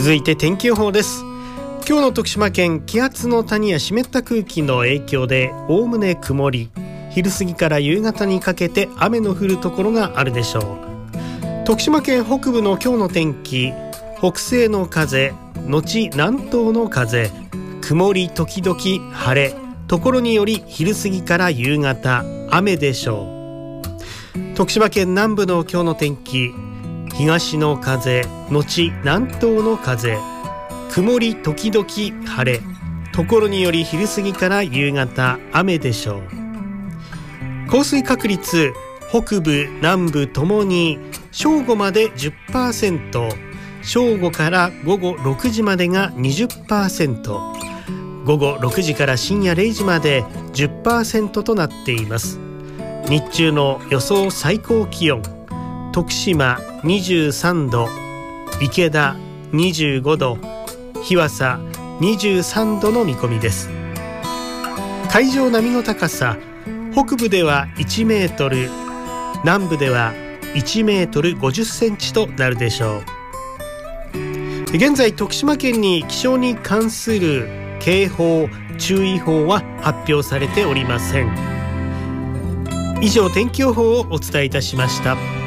続いて天気予報です。今日の徳島県、気圧の谷や湿った空気の影響でおおむね曇り、昼過ぎから夕方にかけて雨の降るところがあるでしょう。徳島県北部の今日の天気、北西の風後南東の風、曇り時々晴れ、ところにより昼過ぎから夕方雨でしょう。徳島県南部の今日の天気、東の風後南東の風、曇り時々晴れ、ところにより昼過ぎから夕方雨でしょう。降水確率、北部南部ともに正午まで 10%、 正午から午後6時までが 20%、 午後6時から深夜0時まで 10% となっています。日中の予想最高気温、徳島23度、池田25度、日和佐23度の見込みです。海上波の高さ、北部では1メートル、南部では1メートル50センチとなるでしょう。現在徳島県に気象に関する警報注意報は発表されておりません。以上、天気予報をお伝えいたしました。